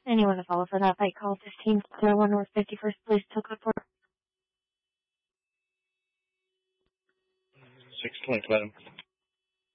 Anyone to follow for that fight call, 1501 North 51st Police took up for 620, let him.